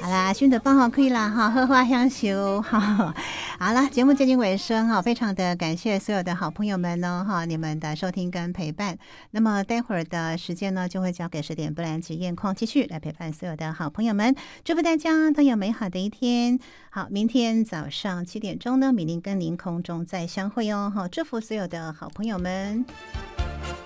好啦，新的放好可以啦哈，荷花香修哈。好了，节目接近尾声哈，非常的感谢所有的好朋友们呢哈，你们的收听跟陪伴。那么待会儿的时间呢，就会交给10点不拦及燕空继续来陪伴所有的好朋友们，祝福大家都有美好的一天。好，明天早上7点钟呢，米玲跟您空中再相会哦哈，祝福所有的好朋友们。